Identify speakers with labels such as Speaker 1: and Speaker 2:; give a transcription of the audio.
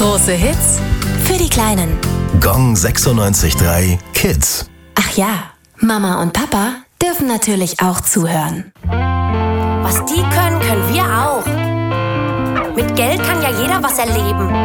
Speaker 1: Große Hits für die Kleinen.
Speaker 2: Gong 96.3 Kids.
Speaker 1: Ach ja, Mama und Papa dürfen natürlich auch zuhören.
Speaker 3: Was die können, können wir auch. Mit Geld kann ja jeder was erleben.